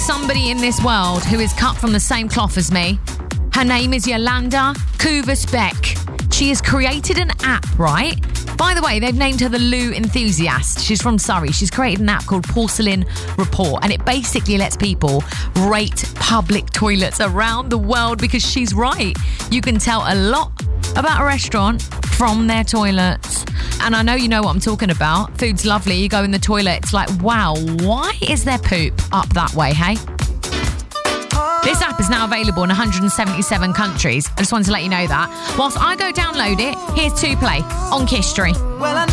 somebody in this world who is cut from the same cloth as me. Her name is Yolanda Kuvas-Beck. She has created an app, right? By the way, they've named her the loo enthusiast. She's from Surrey. She's created an app called Porcelain Report, and it basically lets people rate public toilets around the world because she's right. You can tell a lot about a restaurant from their toilets. And I know you know what I'm talking about. Food's lovely. You go in the toilet, it's like, wow, why is there poop up that way, hey? This app is now available in 177 countries. I just wanted to let you know that. Whilst I go download it, here's 2Play on Kiss Street.